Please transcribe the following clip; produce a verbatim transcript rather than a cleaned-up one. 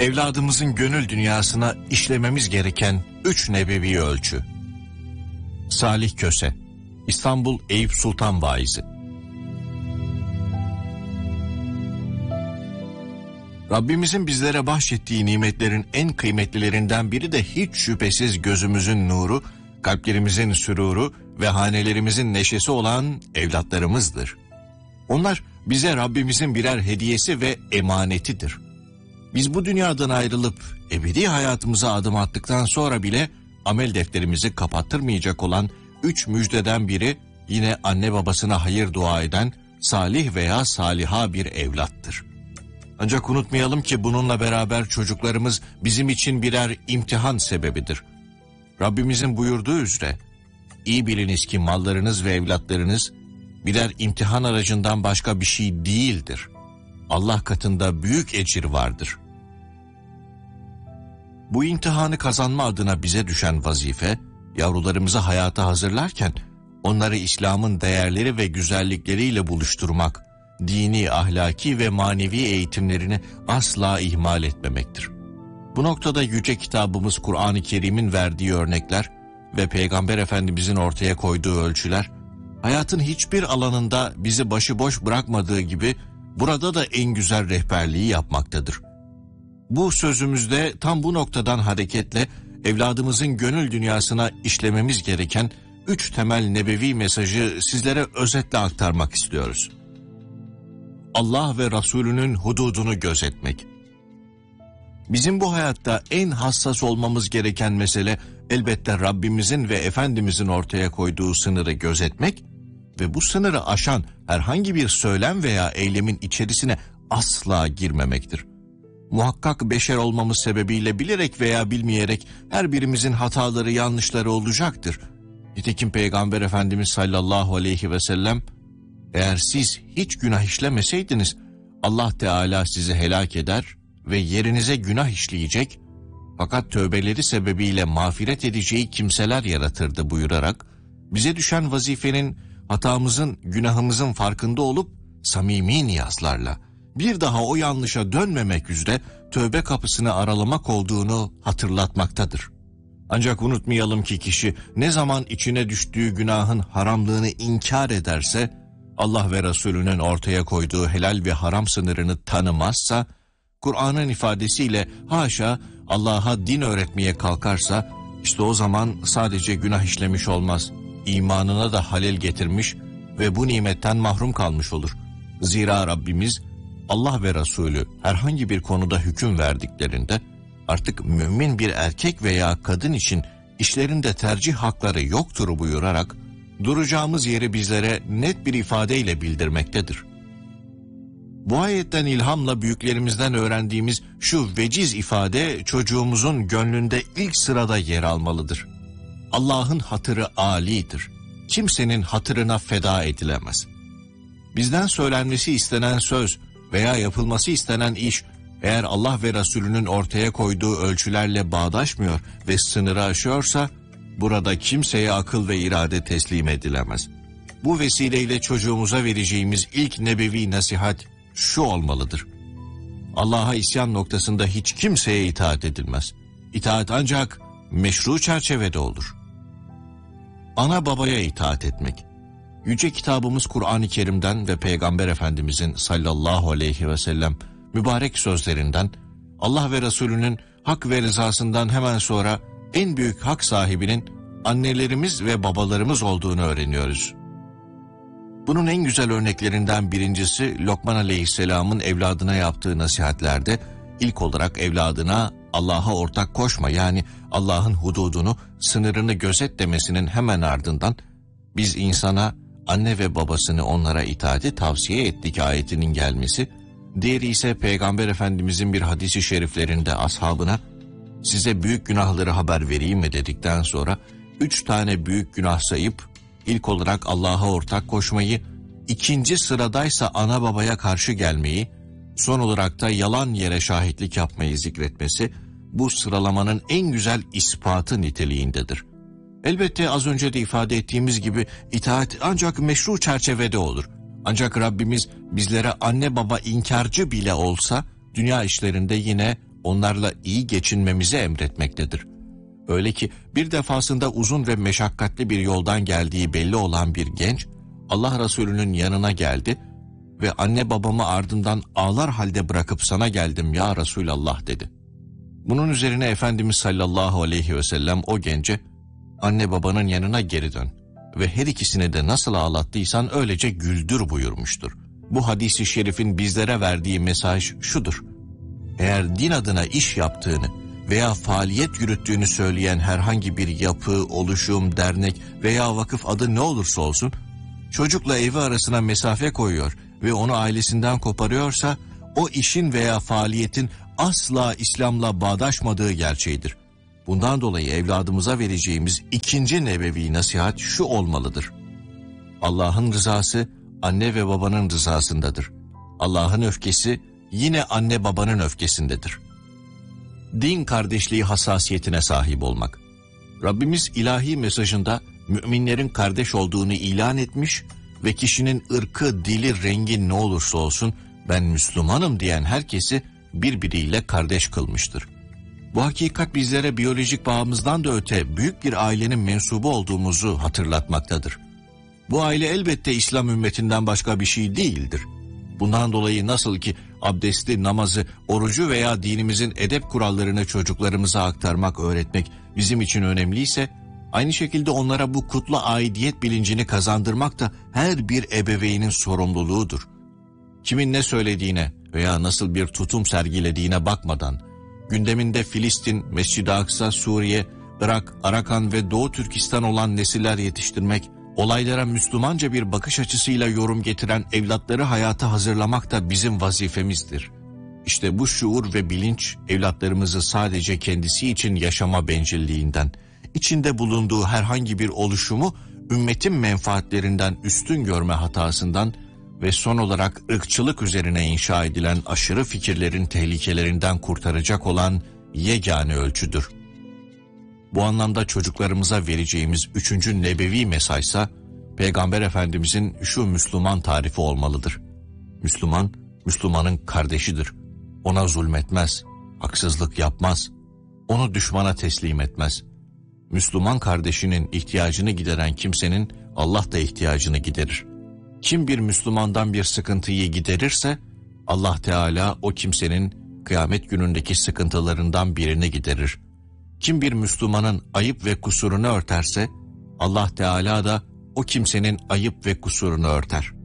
Evladımızın gönül dünyasına işlememiz gereken üç nebevi ölçü. Salih Köse, İstanbul Eyüp Sultan Vaizi. Rabbimizin bizlere bahşettiği nimetlerin en kıymetlilerinden biri de hiç şüphesiz gözümüzün nuru, kalplerimizin süruru ve hanelerimizin neşesi olan evlatlarımızdır. Onlar bize Rabbimizin birer hediyesi ve emanetidir. Biz bu dünyadan ayrılıp ebedi hayatımıza adım attıktan sonra bile amel defterimizi kapattırmayacak olan üç müjdeden biri yine anne babasına hayır dua eden salih veya saliha bir evlattır. Ancak unutmayalım ki bununla beraber çocuklarımız bizim için birer imtihan sebebidir. Rabbimizin buyurduğu üzere, iyi biliniz ki mallarınız ve evlatlarınız birer imtihan aracından başka bir şey değildir. Allah katında büyük ecir vardır. Bu imtihanı kazanma adına bize düşen vazife, yavrularımızı hayata hazırlarken onları İslam'ın değerleri ve güzellikleriyle buluşturmak, dini, ahlaki ve manevi eğitimlerini asla ihmal etmemektir. Bu noktada yüce kitabımız Kur'an-ı Kerim'in verdiği örnekler ve Peygamber Efendimizin ortaya koyduğu ölçüler, hayatın hiçbir alanında bizi başıboş bırakmadığı gibi burada da en güzel rehberliği yapmaktadır. Bu sözümüzde tam bu noktadan hareketle evladımızın gönül dünyasına işlememiz gereken üç temel nebevi mesajı sizlere özetle aktarmak istiyoruz. Allah ve Resulünün hududunu gözetmek. Bizim bu hayatta en hassas olmamız gereken mesele elbette Rabbimizin ve Efendimizin ortaya koyduğu sınırı gözetmek ve bu sınırı aşan herhangi bir söylem veya eylemin içerisine asla girmemektir. Muhakkak beşer olmamız sebebiyle bilerek veya bilmeyerek her birimizin hataları, yanlışları olacaktır. Nitekim Peygamber Efendimiz sallallahu aleyhi ve sellem, eğer siz hiç günah işlemeseydiniz Allah Teala sizi helak eder ve yerinize günah işleyecek fakat tövbeleri sebebiyle mağfiret edeceği kimseler yaratırdı buyurarak bize düşen vazifenin hatamızın, günahımızın farkında olup samimi niyazlarla bir daha o yanlışa dönmemek üzere tövbe kapısını aralamak olduğunu hatırlatmaktadır. Ancak unutmayalım ki kişi ne zaman içine düştüğü günahın haramlığını inkar ederse, Allah ve Resulünün ortaya koyduğu helal ve haram sınırını tanımazsa, Kur'an'ın ifadesiyle haşa Allah'a din öğretmeye kalkarsa, işte o zaman sadece günah işlemiş olmaz, imanına da halel getirmiş ve bu nimetten mahrum kalmış olur. Zira Rabbimiz, Allah ve Resulü herhangi bir konuda hüküm verdiklerinde, artık mümin bir erkek veya kadın için işlerinde tercih hakları yoktur buyurarak, duracağımız yeri bizlere net bir ifadeyle bildirmektedir. Bu ayetten ilhamla büyüklerimizden öğrendiğimiz şu veciz ifade çocuğumuzun gönlünde ilk sırada yer almalıdır. Allah'ın hatırı âlidir. Kimsenin hatırına feda edilemez. Bizden söylenmesi istenen söz veya yapılması istenen iş, eğer Allah ve Resulünün ortaya koyduğu ölçülerle bağdaşmıyor ve sınırı aşıyorsa, burada kimseye akıl ve irade teslim edilemez. Bu vesileyle çocuğumuza vereceğimiz ilk nebevi nasihat şu olmalıdır. Allah'a isyan noktasında hiç kimseye itaat edilmez. İtaat ancak meşru çerçevede olur. Ana babaya itaat etmek. Yüce kitabımız Kur'an-ı Kerim'den ve Peygamber Efendimizin sallallahu aleyhi ve sellem mübarek sözlerinden, Allah ve Resulünün hak ve rızasından hemen sonra en büyük hak sahibinin annelerimiz ve babalarımız olduğunu öğreniyoruz. Bunun en güzel örneklerinden birincisi Lokman Aleyhisselam'ın evladına yaptığı nasihatlerde ilk olarak evladına Allah'a ortak koşma, yani Allah'ın hududunu, sınırını gözet demesinin hemen ardından biz insana anne ve babasını onlara itaati tavsiye ettik ayetinin gelmesi, diğeri ise Peygamber Efendimizin bir hadisi şeriflerinde ashabına size büyük günahları haber vereyim mi dedikten sonra üç tane büyük günah sayıp ilk olarak Allah'a ortak koşmayı, ikinci sıradaysa ana babaya karşı gelmeyi, son olarak da yalan yere şahitlik yapmayı zikretmesi bu sıralamanın en güzel ispatı niteliğindedir. Elbette az önce de ifade ettiğimiz gibi itaat ancak meşru çerçevede olur. Ancak Rabbimiz bizlere anne baba inkarcı bile olsa dünya işlerinde yine onlarla iyi geçinmemizi emretmektedir. Öyle ki bir defasında uzun ve meşakkatli bir yoldan geldiği belli olan bir genç, Allah Resulü'nün yanına geldi ve anne babamı ardından ağlar halde bırakıp sana geldim ya Resulallah dedi. Bunun üzerine Efendimiz sallallahu aleyhi ve sellem o gence, anne babanın yanına geri dön ve her ikisini de nasıl ağlattıysan öylece güldür buyurmuştur. Bu hadisi şerifin bizlere verdiği mesaj şudur: eğer din adına iş yaptığını veya faaliyet yürüttüğünü söyleyen herhangi bir yapı, oluşum, dernek veya vakıf adı ne olursa olsun, çocukla evi arasına mesafe koyuyor ve onu ailesinden koparıyorsa, o işin veya faaliyetin asla İslam'la bağdaşmadığı gerçeğidir. Bundan dolayı evladımıza vereceğimiz ikinci nebevi nasihat şu olmalıdır: Allah'ın rızası anne ve babanın rızasındadır. Allah'ın öfkesi yine anne babanın öfkesindedir. Din kardeşliği hassasiyetine sahip olmak. Rabbimiz ilahi mesajında müminlerin kardeş olduğunu ilan etmiş ve kişinin ırkı, dili, rengi ne olursa olsun ben Müslümanım diyen herkesi birbiriyle kardeş kılmıştır. Bu hakikat bizlere biyolojik bağımızdan da öte büyük bir ailenin mensubu olduğumuzu hatırlatmaktadır. Bu aile elbette İslam ümmetinden başka bir şey değildir. Bundan dolayı nasıl ki abdesti, namazı, orucu veya dinimizin edep kurallarını çocuklarımıza aktarmak, öğretmek bizim için önemliyse, aynı şekilde onlara bu kutlu aidiyet bilincini kazandırmak da her bir ebeveynin sorumluluğudur. Kimin ne söylediğine veya nasıl bir tutum sergilediğine bakmadan, gündeminde Filistin, Mescid-i Aksa, Suriye, Irak, Arakan ve Doğu Türkistan olan nesiller yetiştirmek, olaylara Müslümanca bir bakış açısıyla yorum getiren evlatları hayata hazırlamak da bizim vazifemizdir. İşte bu şuur ve bilinç evlatlarımızı sadece kendisi için yaşama bencilliğinden, içinde bulunduğu herhangi bir oluşumu ümmetin menfaatlerinden üstün görme hatasından ve son olarak ırkçılık üzerine inşa edilen aşırı fikirlerin tehlikelerinden kurtaracak olan yegane ölçüdür. Bu anlamda çocuklarımıza vereceğimiz üçüncü nebevi mesajsa, Peygamber Efendimizin şu Müslüman tarifi olmalıdır: Müslüman, Müslümanın kardeşidir. Ona zulmetmez, haksızlık yapmaz, onu düşmana teslim etmez. Müslüman kardeşinin ihtiyacını gideren kimsenin Allah da ihtiyacını giderir. Kim bir Müslümandan bir sıkıntıyı giderirse, Allah Teala o kimsenin kıyamet günündeki sıkıntılarından birini giderir. Kim bir Müslümanın ayıp ve kusurunu örterse, Allah Teala da o kimsenin ayıp ve kusurunu örter.